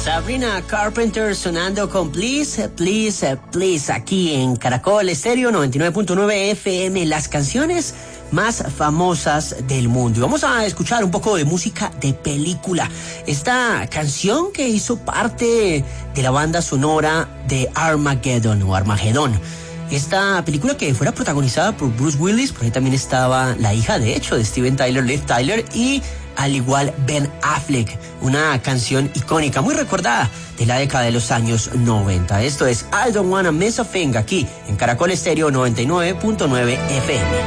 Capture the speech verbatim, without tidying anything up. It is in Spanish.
Sabrina Carpenter sonando con Please, Please, Please aquí en Caracol Estéreo noventa y nueve punto nueve F M, las canciones más famosas del mundo. Y vamos a escuchar un poco de música de película. Esta canción que hizo parte de la banda sonora de Armageddon o Armagedón. Esta película que fuera protagonizada por Bruce Willis, por ahí también estaba la hija, de hecho, de Steven Tyler, Liv Tyler, y al igual Ben Affleck. Una canción icónica, muy recordada de la década de los años noventa. Esto es I Don't Wanna Miss a Thing, aquí en Caracol Estéreo noventa y nueve punto nueve F M.